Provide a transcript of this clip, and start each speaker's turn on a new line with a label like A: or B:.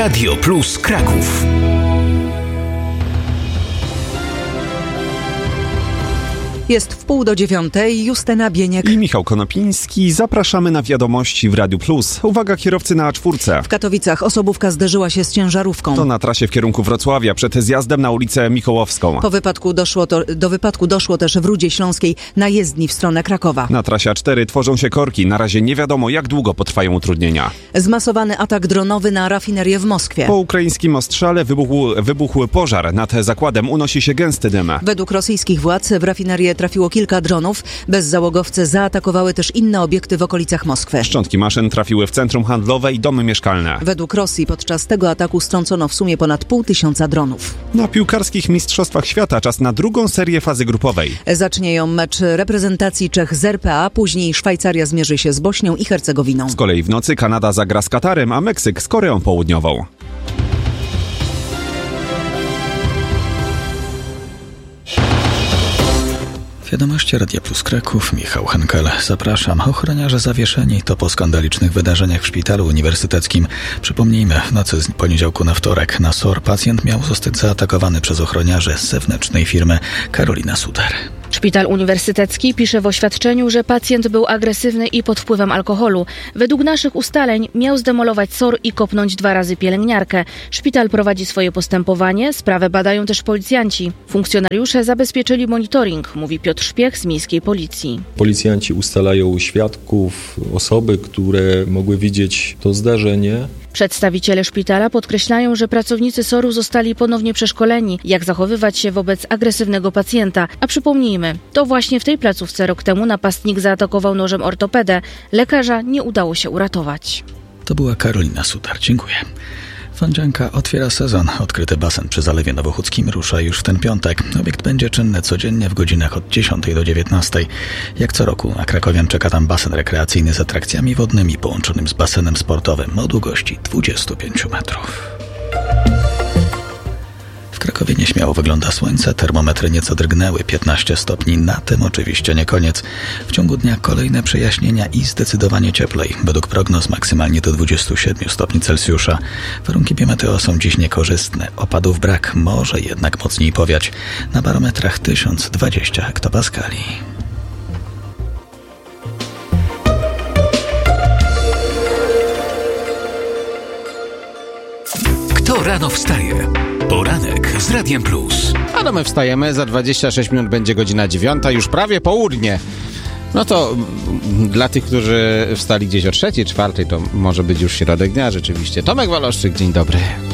A: Radio Plus Kraków.
B: Jest 8:30, Justyna Bieniek
C: i Michał Konopiński. Zapraszamy na wiadomości w Radiu Plus. Uwaga kierowcy na A4.
B: W Katowicach osobówka zderzyła się z ciężarówką.
C: To na trasie w kierunku Wrocławia, przed zjazdem na ulicę Mikołowską.
B: Po wypadku do wypadku doszło też w Rudzie Śląskiej na jezdni w stronę Krakowa.
C: Na trasie A4 tworzą się korki. Na razie nie wiadomo, jak długo potrwają utrudnienia.
B: Zmasowany atak dronowy na rafinerię w Moskwie.
C: Po ukraińskim ostrzale wybuchł pożar. Nad zakładem unosi się gęsty dym.
B: Według rosyjskich władz w rafinerię trafiło kilka dronów. Bezzałogowce zaatakowały też inne obiekty w okolicach Moskwy.
C: Szczątki maszyn trafiły w centrum handlowe i domy mieszkalne.
B: Według Rosji podczas tego ataku strącono w sumie ponad 500 dronów.
C: Na piłkarskich mistrzostwach świata czas na drugą serię fazy grupowej.
B: Zacznie ją mecz reprezentacji Czech z RPA, później Szwajcaria zmierzy się z Bośnią i Hercegowiną.
C: Z kolei w nocy Kanada zagra z Katarem, a Meksyk z Koreą Południową.
D: Wiadomości Radia Plus Kraków, Michał Henkel. Zapraszam. Ochroniarze zawieszeni to po skandalicznych wydarzeniach w szpitalu uniwersyteckim. Przypomnijmy, w nocy z poniedziałku na wtorek na SOR pacjent miał zostać zaatakowany przez ochroniarzy z zewnętrznej firmy. Karolina Suter.
E: Szpital uniwersytecki pisze w oświadczeniu, że pacjent był agresywny i pod wpływem alkoholu. Według naszych ustaleń miał zdemolować SOR i kopnąć 2 razy pielęgniarkę. Szpital prowadzi swoje postępowanie, sprawę badają też policjanci. Funkcjonariusze zabezpieczyli monitoring, mówi Piotr Szpiech z miejskiej policji.
F: Policjanci ustalają świadków, osoby, które mogły widzieć to zdarzenie.
E: Przedstawiciele szpitala podkreślają, że pracownicy SOR-u zostali ponownie przeszkoleni, jak zachowywać się wobec agresywnego pacjenta. A przypomnijmy, to właśnie w tej placówce rok temu napastnik zaatakował nożem ortopedę. Lekarza nie udało się uratować.
D: To była Karolina Suter. Dziękuję. Sądzianka otwiera sezon. Odkryty basen przy Zalewie Nowochódzkim rusza już w ten piątek. Obiekt będzie czynny codziennie w godzinach od 10 do 19. Jak co roku na krakowian czeka tam basen rekreacyjny z atrakcjami wodnymi połączonym z basenem sportowym o długości 25 metrów. W Krakowie nieśmiało wygląda słońce, termometry nieco drgnęły, 15 stopni, na tym oczywiście nie koniec. W ciągu dnia kolejne przejaśnienia i zdecydowanie cieplej. Według prognoz maksymalnie do 27 stopni Celsjusza. Warunki biometeo są dziś niekorzystne. Opadów brak, może jednak mocniej powiać. Na barometrach 1020 hektopaskali.
A: Kto rano wstaje? Poranek z Radiem Plus.
G: A no my wstajemy, za 26 minut będzie godzina 9, już prawie południe. No to dla tych, którzy wstali gdzieś o 3, 4, to może być już środek dnia rzeczywiście. Tomek Waloszczyk, dzień dobry.